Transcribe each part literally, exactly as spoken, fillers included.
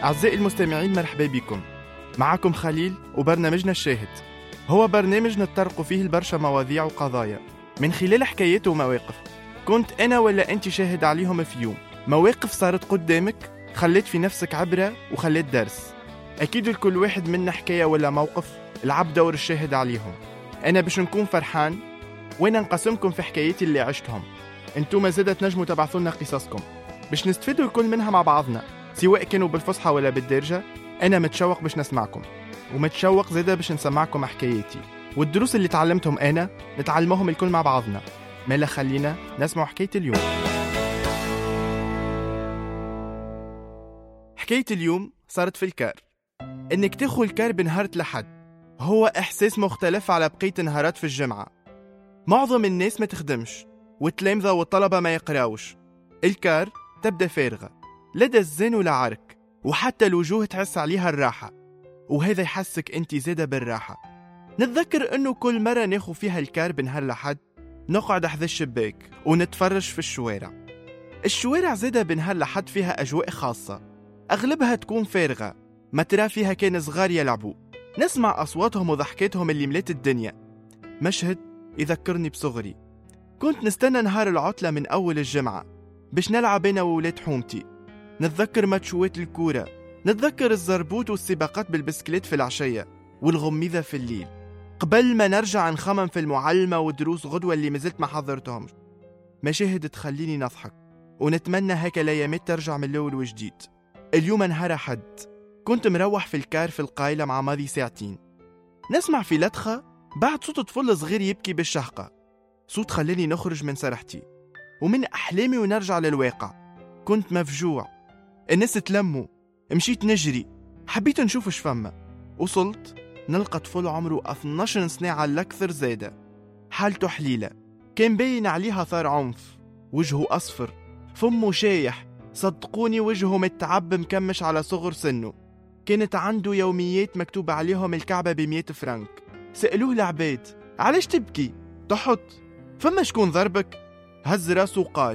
أعزائي المستمعين، مرحبا بكم. معكم خليل وبرنامجنا الشاهد. هو برنامج نتطرق فيه البرشا مواضيع وقضايا من خلال حكايات ومواقف كنت أنا ولا أنت شاهد عليهم في يوم. مواقف صارت قدامك خلت في نفسك عبرة وخلت درس. أكيد لكل واحد منا حكاية ولا موقف لعب دور الشاهد عليهم. أنا باش نكون فرحان وأنا نقسمكم في حكاياتي اللي عشتهم. أنتم زادة تنجموا تبعثوا لنا قصصكم باش نستفيدوا الكل منها مع بعضنا، سواء كانوا بالفصحى ولا بالدارجة. أنا متشوق باش نسمعكم، ومتشوق زادة باش نسمعكم حكاياتي والدروس اللي تعلمتهم أنا نتعلمهم الكل مع بعضنا. مالا خلينا نسمع حكاية اليوم. حكاية اليوم صارت في الكار. إنك تاخو الكار بنهار لحد هو إحساس مختلف على بقية نهارات في الجامعة. معظم الناس ما تخدمش والتلامذة والطلبة ما يقراوش. الكار تبدأ فارغة، لدى الزين ولا عرك، وحتى الوجوه تحس عليها الراحة، وهذا يحسك انت زادة بالراحة. نتذكر انه كل مرة ناخو فيها الكار بنهار لحد نقعد حذا الشباك ونتفرج في الشوارع. الشوارع زادة بنهار لحد فيها أجواء خاصة، أغلبها تكون فارغة، ما ترى فيها كان صغار يلعبوا. نسمع أصواتهم وضحكاتهم اللي ملات الدنيا. مشهد يذكرني بصغري. كنت نستنى نهار العطلة من أول الجمعة باش نلعب أنا وولاد حومتي. نتذكر ماتشوات الكورة، نتذكر الزربوت والسباقات بالبسكليت في العشية والغميذة في الليل، قبل ما نرجع نخمم في المعلمة ودروس غدوة اللي مازلت ما حضرتهمش. مشاهد تخليني نضحك ونتمنى هكا الأيامات ترجع من الأول وجديد. اليوم نهار حد كنت مروح في الكار في القايلة مع ماضي ساعتين. نسمع في لدخة بعد صوت طفل صغير يبكي بالشهقة. صوت خلاني نخرج من سرحتي ومن أحلامي ونرجع للواقع. كنت مفجوع. الناس تلموا، مشيت نجري، حبيت نشوف شفمة. وصلت نلقى طفل عمره اثناش سنة على الأكثر زادة، حالته حليلة، كان باين عليها ثار عنف، وجهه أصفر، فمه شايح، صدقوني وجهه متعب مكمش على صغر سنه. كانت عنده يوميات مكتوب عليهم الكعبة بمية فرنك. سألوه العباد علاش تبكي؟ تحط فما شكون ضربك؟ هز راسه وقال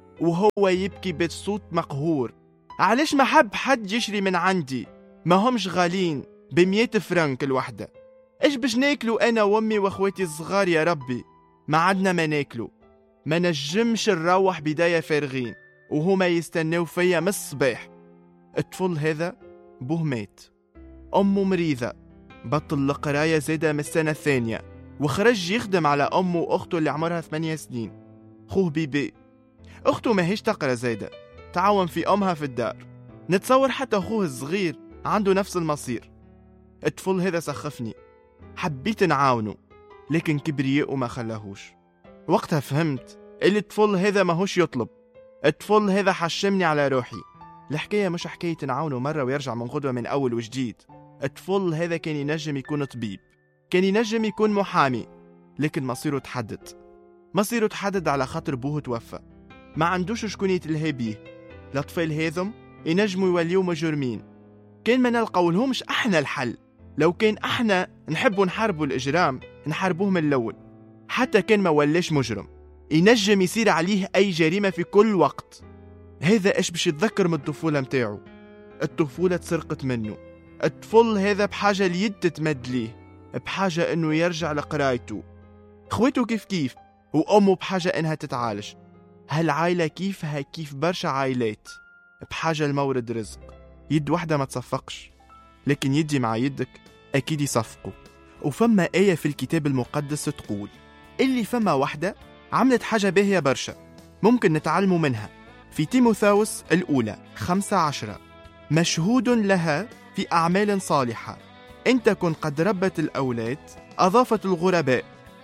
وهو يبكي بصوت مقهور، علاش ما حب حد يشري من عندي؟ ما همش غالين بمية فرنك الوحدة. ايش باش ناكلوا انا وامي واخواتي الصغار يا ربي؟ ما عدنا ما ناكلوا، ما نجمش نروح بداية فارغين وهما يستنوا فيا من الصباح. الطفل هذا بوه مات، امه مريضة، بطل القراية زادة من السنة الثانية وخرج يخدم على امه واخته اللي عمرها ثمانية سنين. خوه بيبي، اخته ما هيش تقرا زادة، تعاون في امها في الدار. نتصور حتى اخوه الصغير عنده نفس المصير. الطفل هذا سخفني، حبيت نعاونه لكن كبرياء وما خلاهوش. وقتها فهمت اللي الطفل هذا ماهوش يطلب، الطفل هذا حشمني على روحي. الحكاية مش حكاية نعاونه مرة ويرجع من غدوة من أول وجديد. الطفل هذا كان ينجم يكون طبيب، كان ينجم يكون محامي، لكن مصيره تحدد. مصيره تحدد على خاطر بوه توفى، ما عندوش شكون يتلهي بيه. الأطفال هذم ينجموا يوليوا مجرمين، كان ما نلقاولهمش احنا الحل. لو كان احنا نحبوا نحاربوا الإجرام نحاربوه من الأول. حتى كان ما ولاش مجرم ينجم يصير عليه أي جريمة في كل وقت. هذا إيش باش يتذكر من الطفولة متاعه؟ الطفولة تسرقت منه. الطفل هذا بحاجة اليد تتمد ليه، بحاجة إنه يرجع لقرايته. خويته كيف كيف، وأمه بحاجة إنها تتعالج. هالعائلة كيفها كيف برشا عائلات بحاجة لمورد رزق. يد واحدة ما تصفقش، لكن يدي مع يدك أكيد يصفقوا. وفما آية في الكتاب المقدس تقول اللي فما واحدة عملت حاجة باهية برشا ممكن نتعلموا منها. في تيموثاوس الأولى خمسة عشرة، مشهود لها في أعمال صالحة إن تكن قد ربت الأولاد، أضافت الغرباء،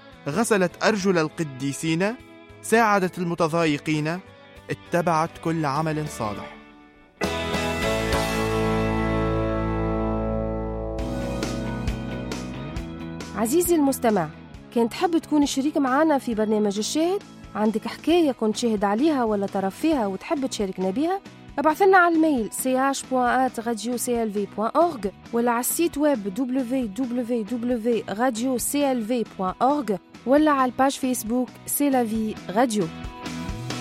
غسلت أرجل القديسين، ساعدت المتضايقين، اتبعت كل عمل صالح. عزيزي المستمع، كنت تحب تكون شريك معنا في برنامج الشاهد؟ عندك حكاية كنت شاهد عليها ولا طرف فيها وتحب تشاركنا بها؟ ابعث لنا على الميل سي اش بوان ات راديو سي ال في بوان اورغ ولا على السيت ويب دبليو دبليو دبليو بوان راديو سي ال في بوان اورغ ولا على الباج فيسبوك سي لا في راديو.